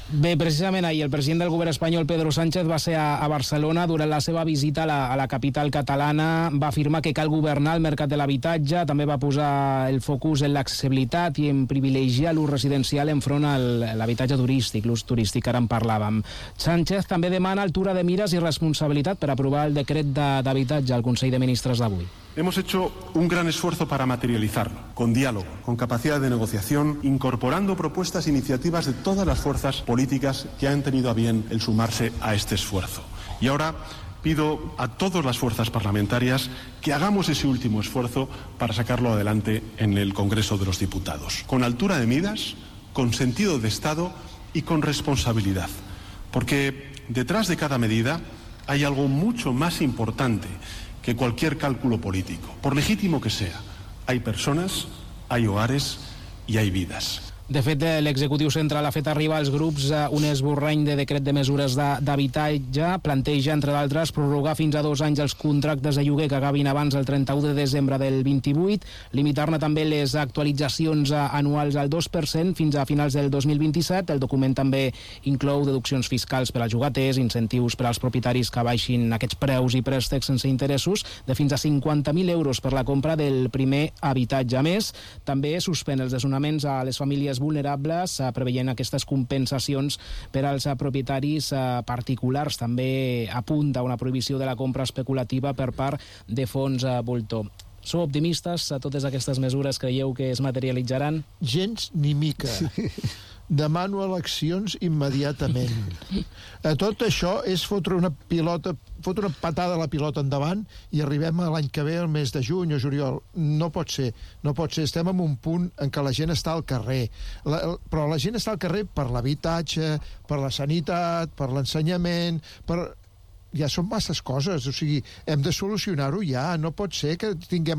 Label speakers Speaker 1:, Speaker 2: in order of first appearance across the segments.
Speaker 1: Bé, precisament ahir el president del govern espanyol, Pedro Sánchez, va ser a Barcelona. Durant la seva visita a la capital catalana va afirmar que cal governar el mercat de l'habitatge, també va posar el focus en l'accessibilitat i en privilegiar l'ús residencial enfront a l'habitatge turístic, l'ús turístic, ara en parlàvem. Sánchez també demana altura de mires i responsabilitat per aprovar el decret d'habitatge al Consell de Ministres d'avui.
Speaker 2: Hemos hecho un gran esfuerzo para materializarlo, con diálogo, con capacidad de negociación, incorporando propuestas e iniciativas de todas las fuerzas políticas que han tenido a bien el sumarse a este esfuerzo. Y ahora pido a todas las fuerzas parlamentarias que hagamos ese último esfuerzo para sacarlo adelante en el Congreso de los Diputados, con altura de miras, con sentido de Estado y con responsabilidad, porque detrás de cada medida hay algo mucho más importante que cualquier cálculo político, por legítimo que sea. Hay personas, hay hogares y hay vidas.
Speaker 1: De fet, l'executiu central ha fet arribar als grups un esborrany de decret de mesures d'habitatge. Planteja, entre d'altres, prorrogar fins a 2 anys els contractes de lloguer que acabin abans del 31 de desembre del 28, limitar-ne també les actualitzacions anuals al 2% fins a finals del 2027. El document també inclou deduccions fiscals per als llogaters, incentius per als propietaris que baixin aquests preus i préstecs sense interessos de fins a 50.000 euros per la compra del primer habitatge. A més, també suspèn els desnonaments a les famílies vulnerables, preveient aquestes compensacions per als propietaris particulars. També apunta una prohibició de la compra especulativa per part de fons voltor. Sou optimistes a totes aquestes mesures? Creieu que es materialitzaran?
Speaker 3: Gens ni mica. Demano eleccions immediatament. Tot això és fotre una patada a la pilota endavant i arribem a l'any que ve, al mes de juny o juliol. No pot ser. Estem en un punt en què la gent està al carrer. Però la gent està al carrer per l'habitatge, per la sanitat, per l'ensenyament, ja són masses coses, o sigui, hem de solucionar-ho ja. No pot ser que tinguem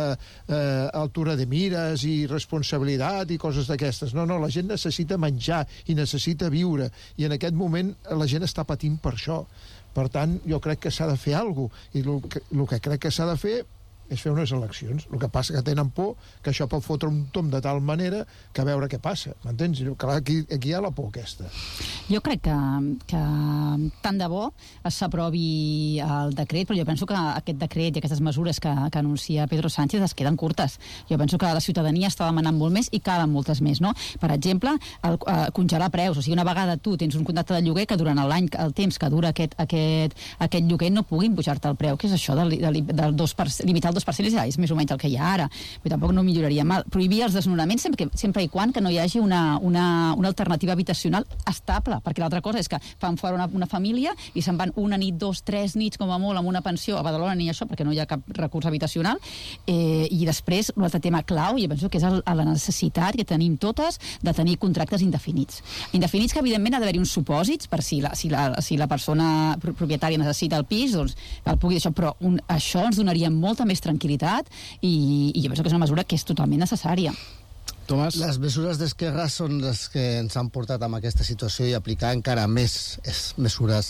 Speaker 3: altura de mires i responsabilitat i coses d'aquestes. No, la gent necessita menjar i necessita viure, i en aquest moment la gent està patint per això. Per tant, jo crec que s'ha de fer alguna cosa, i el que crec que s'ha de fer és fer unes eleccions. El que passa que tenen por que això pot fotre un tomb de tal manera que a veure què passa, m'entens? Clar, aquí hi ha la por aquesta.
Speaker 4: Jo crec que tant de bo s'aprovi el decret, però jo penso que aquest decret i aquestes mesures que anuncia Pedro Sánchez es queden curtes. Jo penso que la ciutadania està demanant molt més i calen moltes més, no? Per exemple, congelar preus, o sigui, una vegada tu tens un contracte de lloguer que durant l'any, el temps que dura aquest lloguer no puguin pujar-te el preu. Què és això del 2%? Limitar el 2% és més o menys el que hi ha ara, però tampoc no milloraria mal. Prohibir els desnonaments sempre i quan que no hi hagi una alternativa habitacional estable, perquè l'altra cosa és que fan fora una família i se'n van una nit, 2, 3 nits com a molt amb una pensió a Badalona, ni això, perquè no hi ha cap recurs habitacional, i després un altre tema clau, jo penso que és la necessitat que tenim totes de tenir contractes indefinits que evidentment ha d'haver-hi uns supòsits per si la persona propietària necessita el pis, doncs el pugui deixar, però això ens donaria molta més tranquil·litat i jo penso que és una mesura que és totalment necessària.
Speaker 1: Tomàs?
Speaker 5: Les mesures d'esquerra són les que ens han portat a aquesta situació i aplicar encara més mesures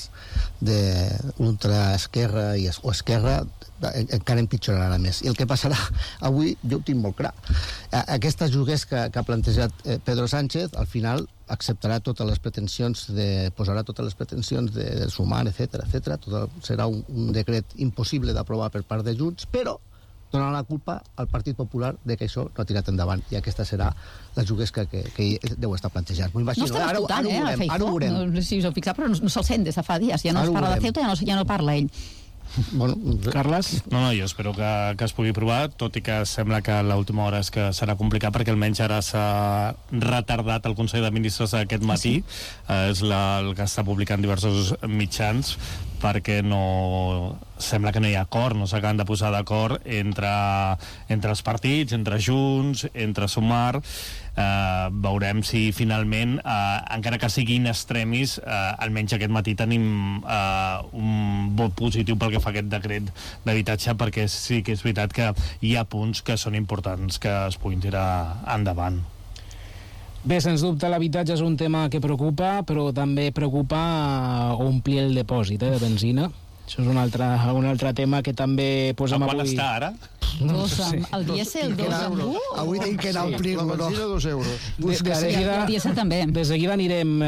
Speaker 5: d'ultraesquerra o esquerra encara empitjorarà més. I el que passarà avui jo ho tinc molt clar. Aquestes lloguers que ha plantejat Pedro Sánchez, al final acceptarà totes les pretensions posarà totes les pretensions de sumar, etc. Serà un decret impossible d'aprovar per part de Junts, però donant la culpa al Partit Popular de que això no ha tirat endavant, i aquesta serà la lloguers que deu estar plantejant.
Speaker 4: No estem escoltant,
Speaker 5: ara ho veurem.
Speaker 4: No sé si us heu fixat, però no se'l sent des de fa dies. Ja no es parla de Ceuta, ja no parla ell.
Speaker 1: Bueno, Carles?
Speaker 6: No, jo espero que es pugui provar, tot i que sembla que l'última hora és que serà complicat, perquè almenys ara s'ha retardat el Consell de Ministres aquest matí, és el que està publicant diversos mitjans, perquè sembla que no hi ha acord, no s'acaben de posar d'acord entre els partits, entre Junts, entre Sumar. Veurem si finalment, encara que sigui in extremis, almenys aquest matí tenim un vot positiu pel que fa a aquest decret d'habitatge, perquè sí que és veritat que hi ha punts que són importants que es puguin tirar endavant.
Speaker 1: Bé, sens dubte l'habitatge és un tema que preocupa, però també preocupa omplir el dipòsit de benzina. Això és un altre tema que també posem avui.
Speaker 6: A quant està ara?
Speaker 4: El dièsel 2 amb 1?
Speaker 5: Avui tenim que anar a omplir-lo.
Speaker 3: La benzina 2 euros.
Speaker 4: El dièsel també.
Speaker 1: De seguida anirem